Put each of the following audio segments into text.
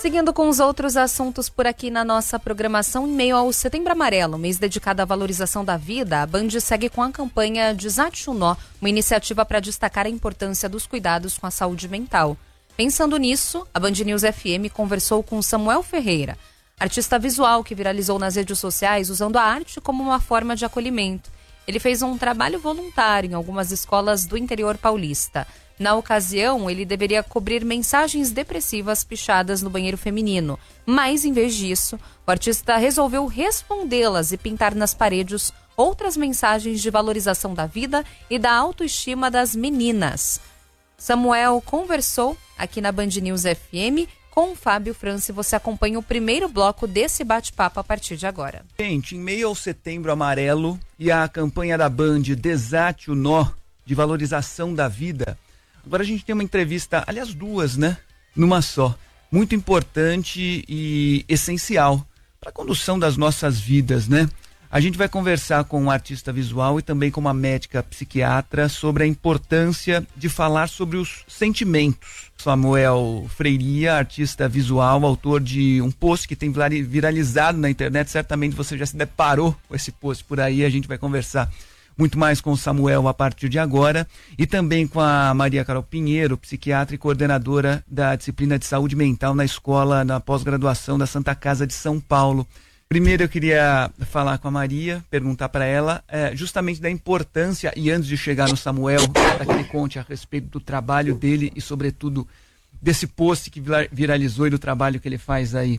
Seguindo com os outros assuntos por aqui na nossa programação, em meio ao Setembro Amarelo, mês dedicado à valorização da vida, a Band segue com a campanha Desate o Nó, uma iniciativa para destacar a importância dos cuidados com a saúde mental. Pensando nisso, a Band News FM conversou com Samuel Ferreira, artista visual que viralizou nas redes sociais usando a arte como uma forma de acolhimento. Ele fez um trabalho voluntário em algumas escolas do interior paulista. Na ocasião, ele deveria cobrir mensagens depressivas pichadas no banheiro feminino. Mas, em vez disso, o artista resolveu respondê-las e pintar nas paredes outras mensagens de valorização da vida e da autoestima das meninas. Samuel conversou aqui na Band News FM com o Fábio França e você acompanha o primeiro bloco desse bate-papo a partir de agora. Gente, em meio ao Setembro Amarelo e à campanha da Band Desate o Nó, de valorização da vida, agora a gente tem uma entrevista, aliás duas, né? Numa só. Muito importante e essencial para a condução das nossas vidas, né? A gente vai conversar com um artista visual e também com uma médica psiquiatra sobre a importância de falar sobre os sentimentos. Samuel Freiria, artista visual, autor de um post que tem viralizado na internet. Certamente você já se deparou com esse post por aí. A gente vai conversar muito mais com o Samuel a partir de agora e também com a Maria Carol Pinheiro, psiquiatra e coordenadora da disciplina de saúde mental na escola, na pós-graduação da Santa Casa de São Paulo. Primeiro eu queria falar com a Maria, perguntar para ela justamente da importância, e antes de chegar no Samuel, para que ele conte a respeito do trabalho dele e sobretudo desse post que viralizou e do trabalho que ele faz aí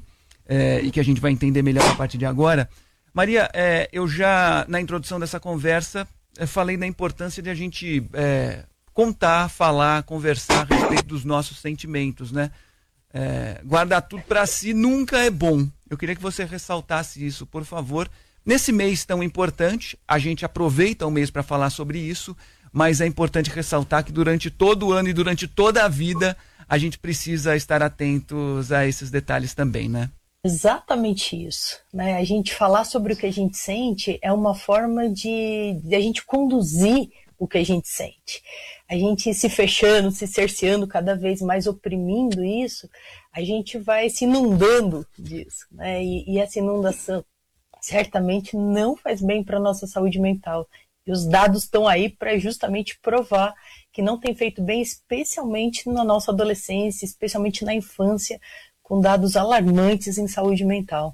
e que a gente vai entender melhor a partir de agora. Maria, eu já na introdução dessa conversa falei da importância de a gente contar, falar, conversar a respeito dos nossos sentimentos, né? Guardar tudo para si nunca é bom. Eu queria que você ressaltasse isso, por favor. Nesse mês tão importante, a gente aproveita o mês para falar sobre isso, mas é importante ressaltar que durante todo o ano e durante toda a vida a gente precisa estar atentos a esses detalhes também, né? Exatamente isso, né? A gente falar sobre o que a gente sente é uma forma de a gente conduzir o que a gente sente. A gente se fechando, se cerceando, cada vez mais oprimindo isso, a gente vai se inundando disso, né? E essa inundação certamente não faz bem para a nossa saúde mental. E os dados estão aí para justamente provar que não tem feito bem, especialmente na nossa adolescência, especialmente na infância, com dados alarmantes em saúde mental.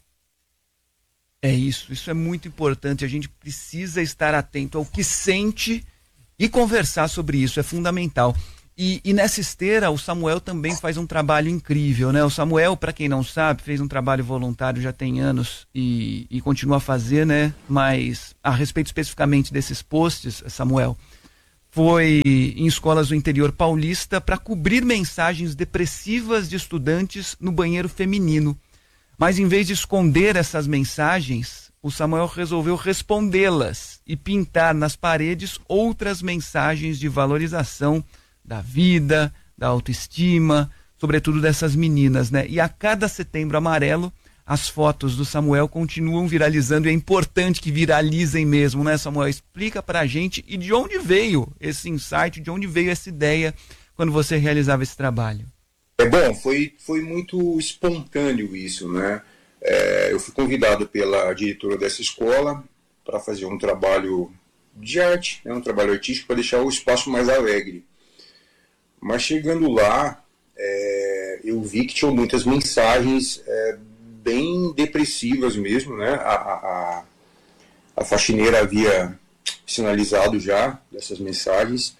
Isso é muito importante. A gente precisa estar atento ao que sente e conversar sobre isso, é fundamental. E nessa esteira, o Samuel também faz um trabalho incrível, né? O Samuel, para quem não sabe, fez um trabalho voluntário já tem anos e continua a fazer, né? Mas a respeito especificamente desses posts, Samuel, foi em escolas do interior paulista para cobrir mensagens depressivas de estudantes no banheiro feminino. Mas em vez de esconder essas mensagens, o Samuel resolveu respondê-las e pintar nas paredes outras mensagens de valorização da vida, da autoestima, sobretudo dessas meninas, né? E a cada Setembro Amarelo, as fotos do Samuel continuam viralizando e é importante que viralizem mesmo, né, Samuel? Explica pra gente e de onde veio esse insight, de onde veio essa ideia quando você realizava esse trabalho? Bom, foi muito espontâneo isso, né? Eu fui convidado pela diretora dessa escola para fazer um trabalho de arte, né, um trabalho artístico para deixar o espaço mais alegre. Mas chegando lá, eu vi que tinham muitas mensagens bem depressivas mesmo, né? A faxineira havia sinalizado já dessas mensagens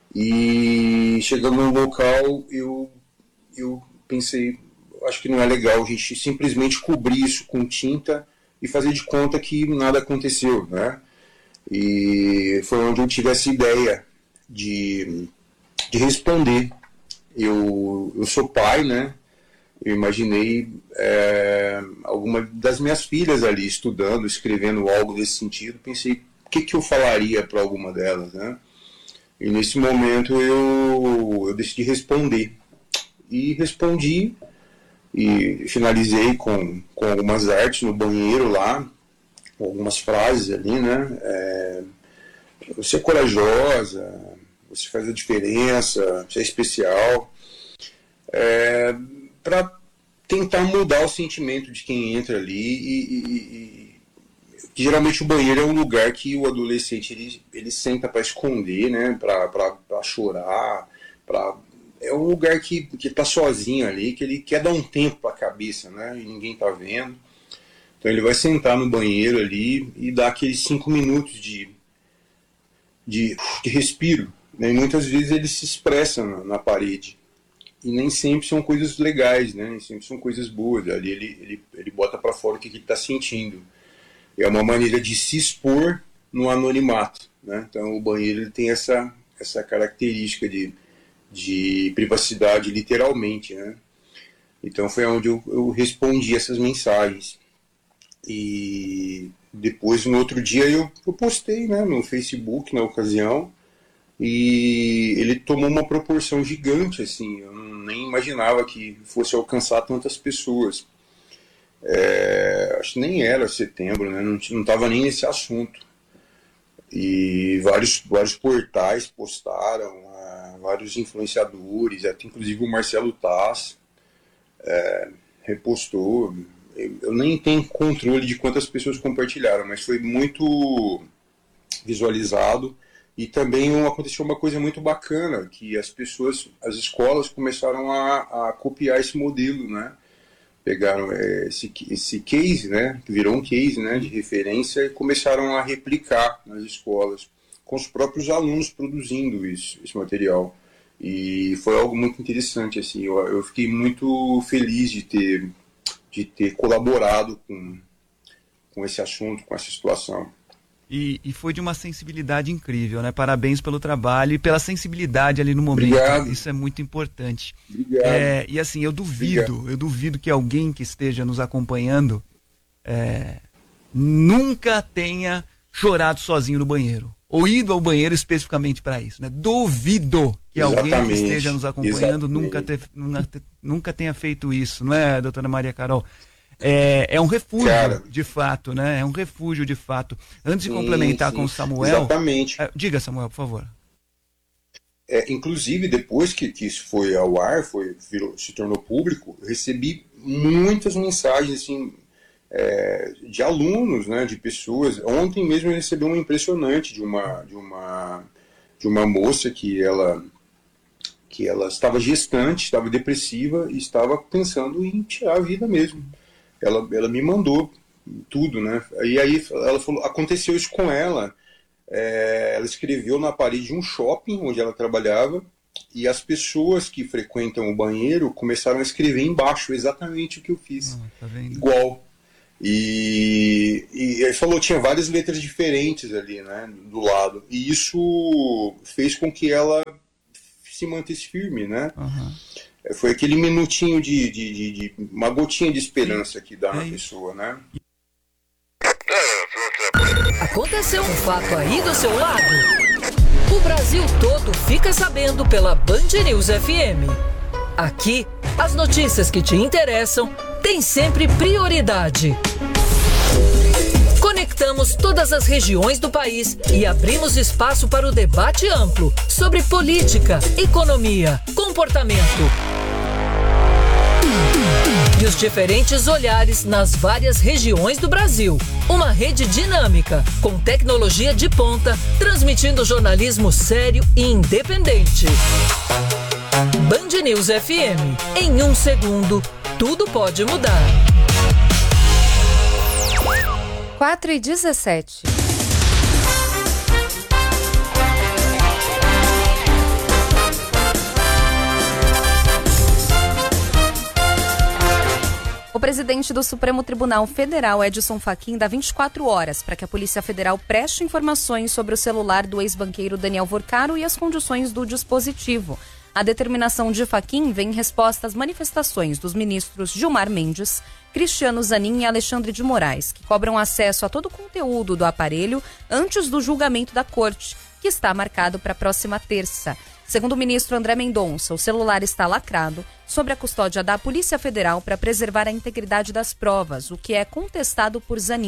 e chegando no local eu pensei, acho que não é legal a gente simplesmente cobrir isso com tinta e fazer de conta que nada aconteceu, né? E foi onde eu tive essa ideia de responder. Eu sou pai, né? Eu imaginei alguma das minhas filhas ali estudando, escrevendo algo desse sentido. Pensei, o que eu falaria para alguma delas, né? E nesse momento eu decidi responder. E respondi e finalizei com algumas artes no banheiro lá, com algumas frases ali, né? Você é corajosa, você faz a diferença, você é especial. Para tentar mudar o sentimento de quem entra ali que geralmente o banheiro é um lugar que o adolescente ele senta para esconder, né, para chorar, é um lugar que tá sozinho ali, que ele quer dar um tempo para a cabeça, né, e ninguém tá vendo. Então ele vai sentar no banheiro ali e dar aqueles 5 minutos de respiro, né, e muitas vezes ele se expressa na parede. E nem sempre são coisas legais, né, nem sempre são coisas boas. Ali ele bota para fora o que ele está sentindo. É uma maneira de se expor no anonimato, né? Então o banheiro ele tem essa característica de privacidade, literalmente, né? Então foi onde eu respondi essas mensagens. E depois, no outro dia, eu postei, né, no Facebook, na ocasião, e ele tomou uma proporção gigante, assim, eu nem imaginava que fosse alcançar tantas pessoas. Acho que nem era setembro, né? Não estava nem nesse assunto. E vários portais postaram, vários influenciadores, até inclusive o Marcelo Taz repostou. Eu nem tenho controle de quantas pessoas compartilharam, mas foi muito visualizado. E também aconteceu uma coisa muito bacana, que as escolas começaram a copiar esse modelo, né? Pegaram esse case, né, que virou um case, né, de referência, e começaram a replicar nas escolas, com os próprios alunos produzindo esse material. E foi algo muito interessante, assim, eu fiquei muito feliz de ter colaborado com esse assunto, com essa situação. E foi de uma sensibilidade incrível, né? Parabéns pelo trabalho e pela sensibilidade ali no momento. Obrigado. Isso é muito importante. Obrigado. E assim, eu duvido que alguém que esteja nos acompanhando nunca tenha chorado sozinho no banheiro. Ou ido ao banheiro especificamente para isso, né? Duvido que alguém que esteja nos acompanhando nunca tenha feito isso, não é, doutora Maria Carol? É um refúgio, cara, de fato, né? É um refúgio, de fato. Antes de complementar com o Samuel... Exatamente. Diga, Samuel, por favor. Inclusive, depois que isso foi ao ar, se tornou público, eu recebi muitas mensagens, assim, de alunos, né? De pessoas. Ontem mesmo eu recebi uma impressionante de uma moça que ela estava gestante, estava depressiva e estava pensando em tirar a vida mesmo. Ela me mandou tudo, né? E aí ela falou, aconteceu isso com ela. Ela escreveu na parede de um shopping onde ela trabalhava e as pessoas que frequentam o banheiro começaram a escrever embaixo exatamente o que eu fiz. Tá vendo? Igual. E ele falou, tinha várias letras diferentes ali, né? Do lado. E isso fez com que ela se mantesse firme, né? Uhum. Foi aquele minutinho de uma gotinha de esperança que dá na pessoa, né? Aconteceu um fato aí do seu lado? O Brasil todo fica sabendo pela Band News FM. Aqui, as notícias que te interessam têm sempre prioridade. Conectamos todas as regiões do país e abrimos espaço para o debate amplo sobre política, economia, comportamento e os diferentes olhares nas várias regiões do Brasil. Uma rede dinâmica, com tecnologia de ponta, transmitindo jornalismo sério e independente. Band News FM. Em 1 segundo, tudo pode mudar. 4h17. O presidente do Supremo Tribunal Federal, Edson Fachin, dá 24 horas para que a Polícia Federal preste informações sobre o celular do ex-banqueiro Daniel Vorcaro e as condições do dispositivo. A determinação de Fachin vem em resposta às manifestações dos ministros Gilmar Mendes, Cristiano Zanin e Alexandre de Moraes, que cobram acesso a todo o conteúdo do aparelho antes do julgamento da Corte, que está marcado para a próxima terça. Segundo o ministro André Mendonça, o celular está lacrado sob a custódia da Polícia Federal para preservar a integridade das provas, o que é contestado por Zanin.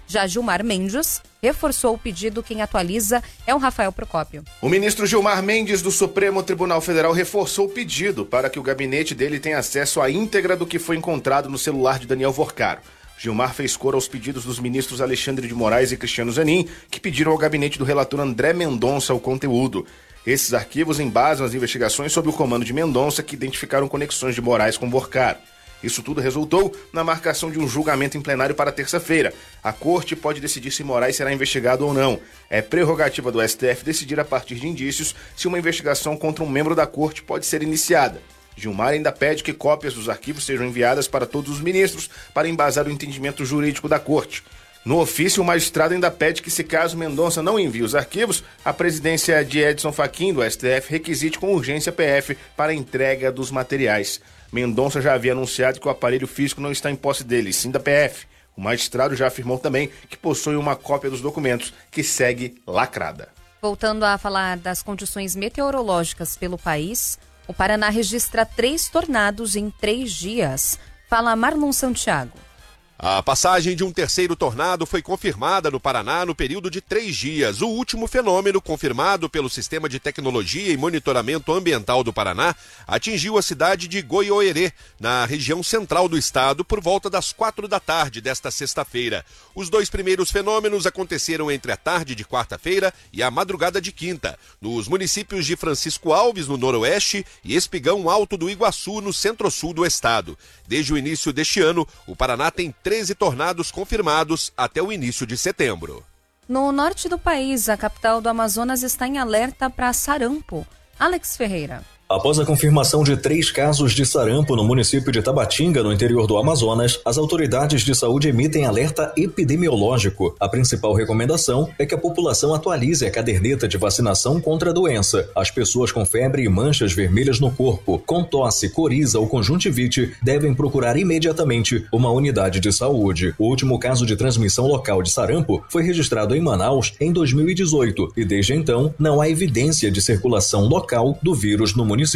Já Gilmar Mendes reforçou o pedido. Quem atualiza é o Rafael Procópio. O ministro Gilmar Mendes do Supremo Tribunal Federal reforçou o pedido para que o gabinete dele tenha acesso à íntegra do que foi encontrado no celular de Daniel Vorcaro. Gilmar fez cor aos pedidos dos ministros Alexandre de Moraes e Cristiano Zanin, que pediram ao gabinete do relator André Mendonça o conteúdo. Esses arquivos embasam as investigações sob o comando de Mendonça, que identificaram conexões de Moraes com Vorcaro. Isso tudo resultou na marcação de um julgamento em plenário para terça-feira. A corte pode decidir se Moraes será investigado ou não. É prerrogativa do STF decidir a partir de indícios se uma investigação contra um membro da corte pode ser iniciada. Gilmar ainda pede que cópias dos arquivos sejam enviadas para todos os ministros para embasar o entendimento jurídico da corte. No ofício, o magistrado ainda pede que, se caso Mendonça não envie os arquivos, a presidência de Edson Fachin do STF requisite com urgência a PF para a entrega dos materiais. Mendonça já havia anunciado que o aparelho físico não está em posse dele, sim da PF. O magistrado já afirmou também que possui uma cópia dos documentos, que segue lacrada. Voltando a falar das condições meteorológicas pelo país, o Paraná registra 3 tornados em 3 dias. Fala Marlon Santiago. A passagem de um terceiro tornado foi confirmada no Paraná no período de 3 dias. O último fenômeno, confirmado pelo Sistema de Tecnologia e Monitoramento Ambiental do Paraná, atingiu a cidade de Goiôerê, na região central do estado, por volta das 4 da tarde desta sexta-feira. Os 2 primeiros fenômenos aconteceram entre a tarde de quarta-feira e a madrugada de quinta, nos municípios de Francisco Alves, no noroeste, e Espigão Alto do Iguaçu, no centro-sul do estado. Desde o início deste ano, o Paraná tem 13 tornados confirmados até o início de setembro. No norte do país, a capital do Amazonas está em alerta para sarampo. Alex Ferreira. Após a confirmação de 3 casos de sarampo no município de Tabatinga, no interior do Amazonas, as autoridades de saúde emitem alerta epidemiológico. A principal recomendação é que a população atualize a caderneta de vacinação contra a doença. As pessoas com febre e manchas vermelhas no corpo, com tosse, coriza ou conjuntivite, devem procurar imediatamente uma unidade de saúde. O último caso de transmissão local de sarampo foi registrado em Manaus em 2018 e desde então não há evidência de circulação local do vírus no município.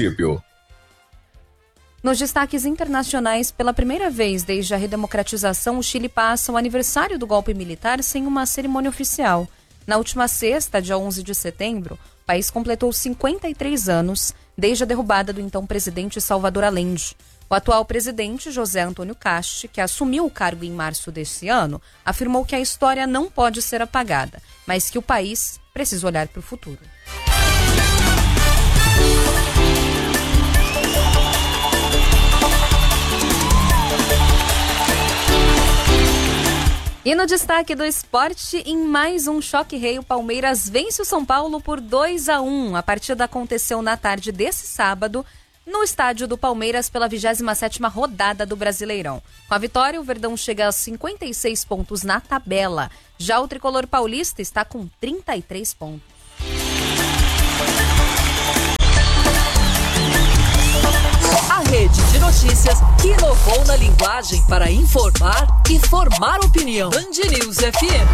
Nos destaques internacionais, pela primeira vez desde a redemocratização, o Chile passa o aniversário do golpe militar sem uma cerimônia oficial. Na última sexta, dia 11 de setembro, o país completou 53 anos desde a derrubada do então presidente Salvador Allende. O atual presidente, José Antônio Cast, que assumiu o cargo em março deste ano, afirmou que a história não pode ser apagada, mas que o país precisa olhar para o futuro. E no destaque do esporte, em mais um choque rei, o Palmeiras vence o São Paulo por 2-1. A partida aconteceu na tarde desse sábado, no estádio do Palmeiras, pela 27ª rodada do Brasileirão. Com a vitória, o Verdão chega a 56 pontos na tabela. Já o tricolor paulista está com 33 pontos. A rede de notícias que inovou na linguagem para informar e formar opinião. Band News FM.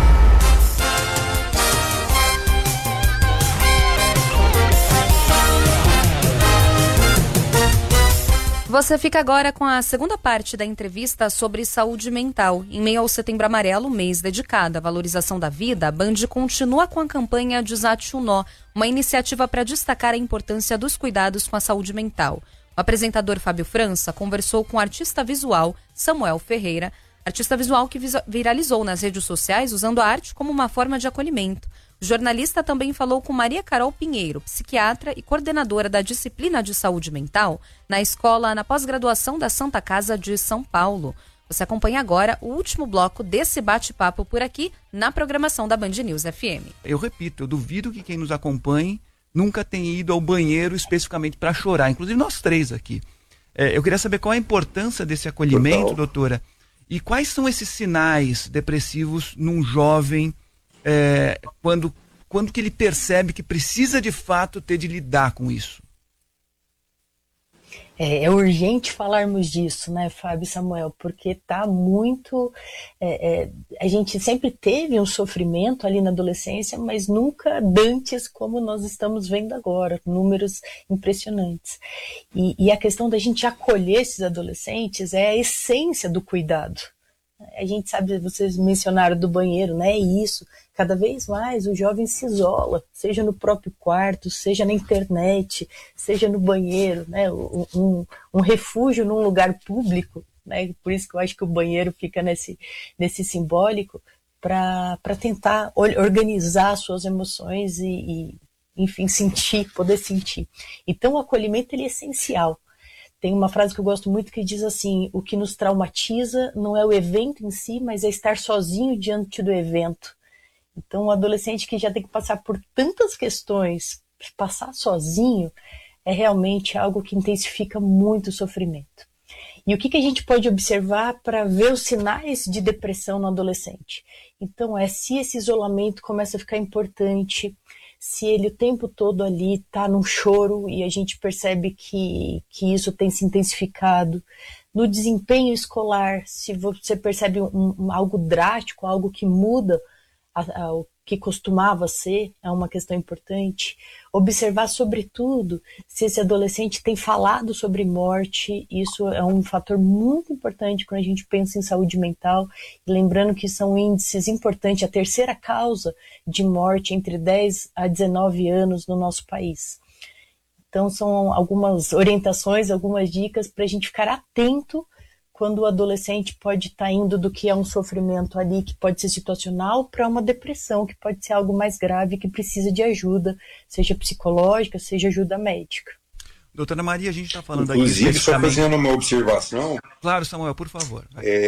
Você fica agora com a segunda parte da entrevista sobre saúde mental. Em meio ao Setembro Amarelo, mês dedicado à valorização da vida, a Band continua com a campanha Desate o Nó, uma iniciativa para destacar a importância dos cuidados com a saúde mental. O apresentador Fábio França conversou com o artista visual Samuel Ferreira, artista visual que viralizou nas redes sociais usando a arte como uma forma de acolhimento. O jornalista também falou com Maria Carol Pinheiro, psiquiatra e coordenadora da disciplina de saúde mental na pós-graduação da Santa Casa de São Paulo. Você acompanha agora o último bloco desse bate-papo por aqui na programação da Band News FM. Eu repito, eu duvido que quem nos acompanhe nunca tenha ido ao banheiro especificamente para chorar, inclusive nós 3 aqui. Eu queria saber qual a importância desse acolhimento, doutora, e quais são esses sinais depressivos num jovem quando que ele percebe que precisa de fato ter de lidar com isso? É urgente falarmos disso, né, Fábio e Samuel, porque está muito... a gente sempre teve um sofrimento ali na adolescência, mas nunca dantes como nós estamos vendo agora, números impressionantes. E a questão da gente acolher esses adolescentes é a essência do cuidado. A gente sabe, vocês mencionaram do banheiro, né? É isso. Cada vez mais o jovem se isola, seja no próprio quarto, seja na internet, seja no banheiro, né? Um refúgio num lugar público, né? Por isso que eu acho que o banheiro fica nesse simbólico, para tentar organizar suas emoções e, enfim, poder sentir. Então, o acolhimento ele é essencial. Tem uma frase que eu gosto muito que diz assim: o que nos traumatiza não é o evento em si, mas é estar sozinho diante do evento. Então, um adolescente que já tem que passar por tantas questões, passar sozinho, é realmente algo que intensifica muito o sofrimento. E o que a gente pode observar para ver os sinais de depressão no adolescente? Então, se esse isolamento começa a ficar importante, se ele o tempo todo ali está num choro e a gente percebe que isso tem se intensificado, no desempenho escolar, se você percebe algo drástico, algo que muda o que costumava ser, é uma questão importante. Observar, sobretudo, se esse adolescente tem falado sobre morte. Isso é um fator muito importante quando a gente pensa em saúde mental. E lembrando que são índices importantes, a terceira causa de morte entre 10 a 19 anos no nosso país. Então, são algumas orientações, algumas dicas para a gente ficar atento quando o adolescente pode estar indo do que é um sofrimento ali, que pode ser situacional, para uma depressão, que pode ser algo mais grave, que precisa de ajuda, seja psicológica, seja ajuda médica. Doutora Maria, a gente está falando inclusive, aqui... só fazendo uma observação... Claro, Samuel, por favor.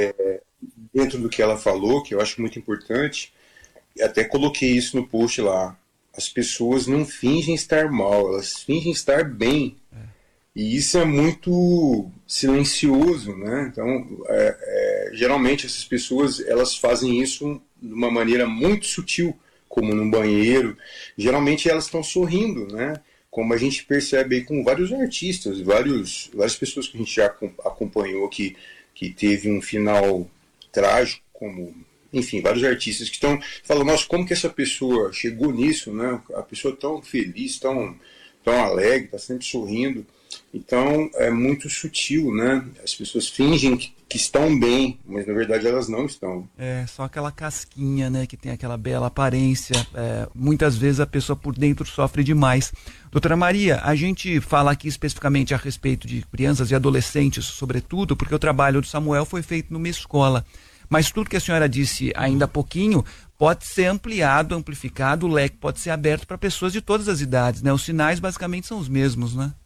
Dentro do que ela falou, que eu acho muito importante, até coloquei isso no post lá, as pessoas não fingem estar mal, elas fingem estar bem. E isso é muito silencioso, né? Então, geralmente essas pessoas, elas fazem isso de uma maneira muito sutil, como no banheiro. Geralmente elas estão sorrindo, né? Como a gente percebe aí com vários artistas, várias pessoas que a gente já acompanhou que teve um final trágico, como, enfim, vários artistas que estão falando, nossa, como que essa pessoa chegou nisso, né? A pessoa tão feliz, tão alegre, está sempre sorrindo. Então, é muito sutil, né? As pessoas fingem que estão bem, mas na verdade elas não estão. É, só aquela casquinha, né, que tem aquela bela aparência. Muitas vezes a pessoa por dentro sofre demais. Doutora Maria, a gente fala aqui especificamente a respeito de crianças e adolescentes, sobretudo, porque o trabalho do Samuel foi feito numa escola. Mas tudo que a senhora disse ainda há pouquinho pode ser ampliado, amplificado, o leque pode ser aberto para pessoas de todas as idades, né? Os sinais basicamente são os mesmos, né?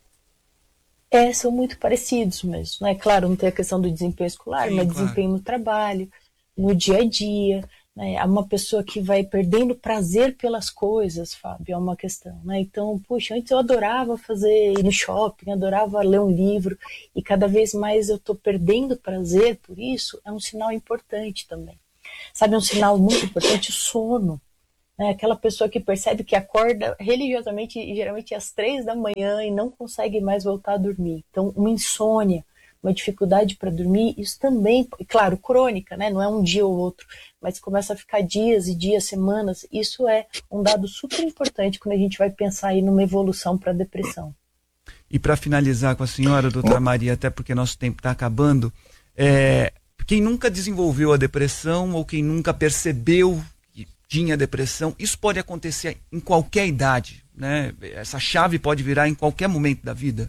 São muito parecidos mesmo, né? Claro, não tem a questão do desempenho escolar, Sim, mas claro. desempenho no trabalho, no dia a dia, né? É uma pessoa que vai perdendo prazer pelas coisas, Fábio, é uma questão, né? Então, puxa, antes eu adorava ir no shopping, adorava ler um livro, e cada vez mais eu estou perdendo prazer por isso, é um sinal importante também. Sabe, um sinal muito importante, o sono. Aquela pessoa que percebe que acorda religiosamente, geralmente às 3 da manhã e não consegue mais voltar a dormir. Então, uma insônia, uma dificuldade para dormir, isso também, claro, crônica, né? Não é um dia ou outro, mas começa a ficar dias e dias, semanas. Isso é um dado super importante quando a gente vai pensar aí numa evolução para a depressão. E para finalizar com a senhora, doutora Maria, até porque nosso tempo está acabando, quem nunca desenvolveu a depressão ou quem nunca percebeu tinha depressão, isso pode acontecer em qualquer idade, né? Essa chave pode virar em qualquer momento da vida.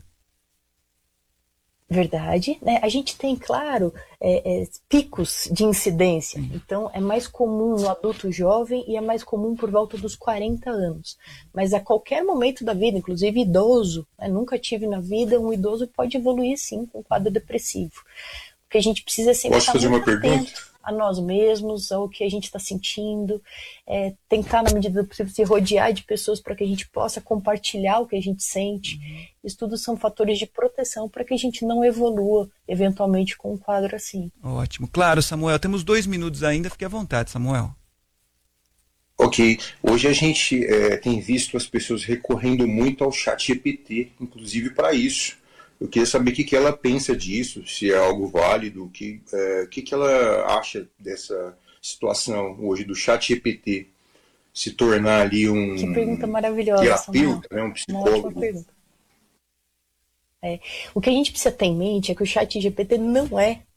Verdade, né? A gente tem, claro, picos de incidência. Então, é mais comum no adulto jovem e é mais comum por volta dos 40 anos. Mas a qualquer momento da vida, inclusive idoso, né? Nunca tive na vida, um idoso pode evoluir, sim, com um quadro depressivo. O que a gente precisa sempre estar muito atento a nós mesmos, ao que a gente está sentindo, tentar, na medida do possível, se rodear de pessoas para que a gente possa compartilhar o que a gente sente. Isso tudo são fatores de proteção para que a gente não evolua, eventualmente, com um quadro assim. Ótimo. Claro, Samuel, temos 2 minutos ainda, fique à vontade, Samuel. Ok. Hoje a gente tem visto as pessoas recorrendo muito ao ChatGPT, inclusive para isso. Eu queria saber o que ela pensa disso, se é algo válido, o que ela acha dessa situação hoje do ChatGPT se tornar ali um que pergunta maravilhosa, terapeuta, né, um psicólogo. Uma ótima pergunta. O que a gente precisa ter em mente é que o ChatGPT não é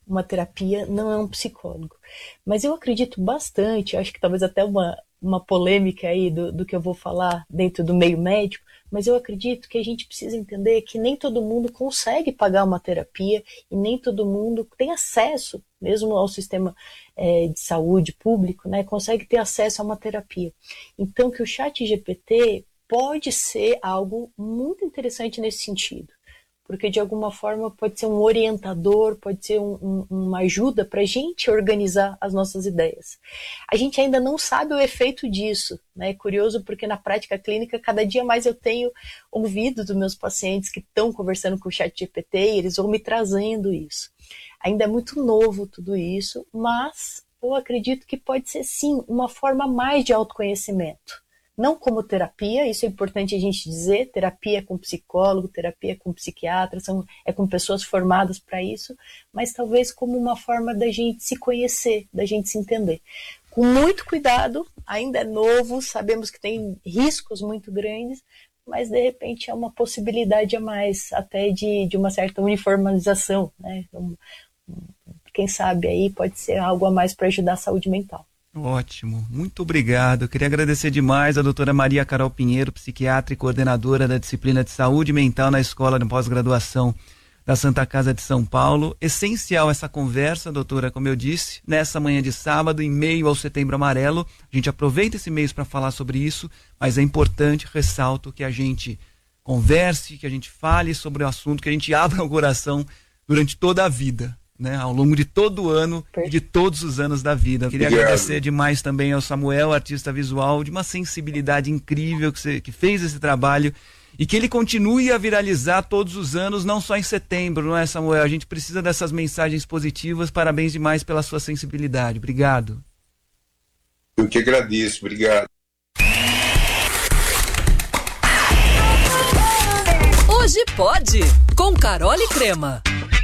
uma terapia, não é um psicólogo. Mas eu acredito bastante, acho que talvez até uma polêmica aí do que eu vou falar dentro do meio médico, mas eu acredito que a gente precisa entender que nem todo mundo consegue pagar uma terapia e nem todo mundo tem acesso, mesmo ao sistema de saúde público, né, consegue ter acesso a uma terapia. Então que o ChatGPT pode ser algo muito interessante nesse sentido, porque de alguma forma pode ser um orientador, pode ser uma ajuda para a gente organizar as nossas ideias. A gente ainda não sabe o efeito disso, né? É curioso porque na prática clínica, cada dia mais eu tenho ouvido dos meus pacientes que estão conversando com o ChatGPT e eles vão me trazendo isso. Ainda é muito novo tudo isso, mas eu acredito que pode ser sim uma forma a mais de autoconhecimento. Não como terapia, isso é importante a gente dizer, terapia é com psicólogo, terapia é com psiquiatra, é com pessoas formadas para isso, mas talvez como uma forma da gente se conhecer, da gente se entender. Com muito cuidado, ainda é novo, sabemos que tem riscos muito grandes, mas de repente é uma possibilidade a mais, até de uma certa uniformização, né? Então, quem sabe aí pode ser algo a mais para ajudar a saúde mental. Ótimo, muito obrigado. Eu queria agradecer demais a doutora Maria Carol Pinheiro, psiquiatra e coordenadora da disciplina de saúde mental na Escola de Pós-Graduação da Santa Casa de São Paulo. Essencial essa conversa, doutora, como eu disse, nessa manhã de sábado, em meio ao Setembro Amarelo. A gente aproveita esse mês para falar sobre isso, mas é importante, ressalto, que a gente converse, que a gente fale sobre o assunto, que a gente abra o coração durante toda a vida, né, ao longo de todo o ano e de todos os anos da vida. Eu queria agradecer demais também ao Samuel, artista visual, de uma sensibilidade incrível que fez esse trabalho e que ele continue a viralizar todos os anos, não só em setembro, não é, Samuel? A gente precisa dessas mensagens positivas. Parabéns demais pela sua sensibilidade. Obrigado. Eu que agradeço. Obrigado. Hoje pode, com Carol e Crema.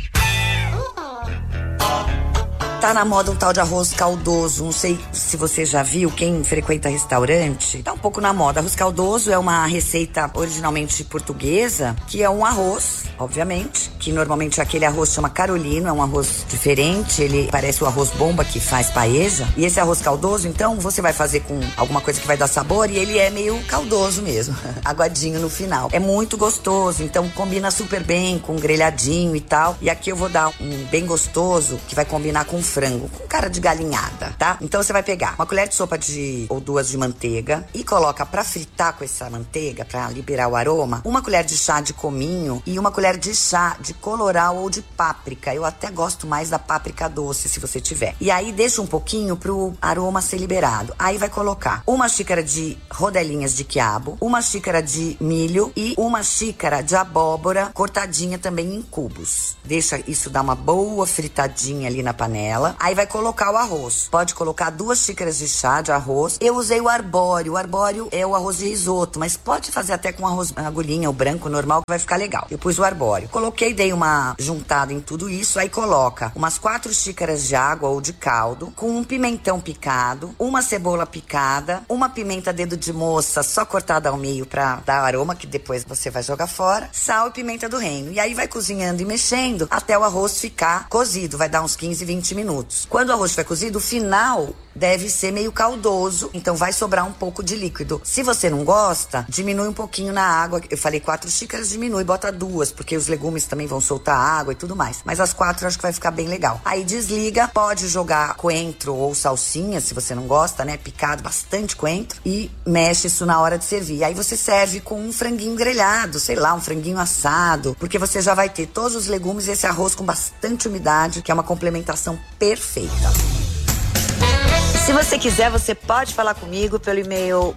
Tá na moda um tal de arroz caldoso, não sei se você já viu, quem frequenta restaurante, tá um pouco na moda. Arroz caldoso é uma receita originalmente portuguesa, que é um arroz, obviamente, que normalmente aquele arroz chama carolino, é um arroz diferente, ele parece o arroz bomba que faz paeja. E esse arroz caldoso, então, você vai fazer com alguma coisa que vai dar sabor e ele é meio caldoso mesmo, aguadinho no final. É muito gostoso, então combina super bem com grelhadinho e tal. E aqui eu vou dar um bem gostoso, que vai combinar com frango, com cara de galinhada, tá? Então você vai pegar uma colher de sopa ou duas de manteiga e coloca pra fritar com essa manteiga, pra liberar o aroma, uma colher de chá de cominho e uma colher de chá de colorau ou de páprica. Eu até gosto mais da páprica doce, se você tiver. E aí deixa um pouquinho pro aroma ser liberado. Aí vai colocar uma xícara de rodelinhas de quiabo, uma xícara de milho e uma xícara de abóbora cortadinha também em cubos. Deixa isso dar uma boa fritadinha ali na panela. Aí vai colocar o arroz. Pode colocar 2 xícaras de chá de arroz. Eu usei o arbóreo. O arbóreo é o arroz de risoto, mas pode fazer até com arroz agulhinha, o branco normal, que vai ficar legal. Eu pus o arbóreo. Coloquei, dei uma juntada em tudo isso. Aí coloca umas 4 xícaras de água ou de caldo, com um pimentão picado, uma cebola picada, uma pimenta dedo de moça só cortada ao meio pra dar aroma, que depois você vai jogar fora, sal e pimenta do reino. E aí vai cozinhando e mexendo até o arroz ficar cozido. Vai dar uns 15, 20 minutos. Quando o arroz estiver cozido, o final deve ser meio caldoso, então vai sobrar um pouco de líquido. Se você não gosta, diminui um pouquinho na água. Eu falei 4 xícaras, diminui, bota 2, porque os legumes também vão soltar água e tudo mais. Mas as 4 eu acho que vai ficar bem legal. Aí desliga, pode jogar coentro ou salsinha, se você não gosta, né? Picado, bastante coentro. E mexe isso na hora de servir. Aí você serve com um franguinho grelhado, sei lá, um franguinho assado, porque você já vai ter todos os legumes e esse arroz com bastante umidade, que é uma complementação perfeita. Se você quiser, você pode falar comigo pelo e-mail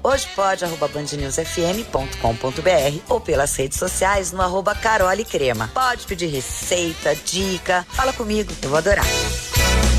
hojepode@bandnewsfm.com.br ou pelas redes sociais no @Carol e Crema. Pode pedir receita, dica, fala comigo, eu vou adorar.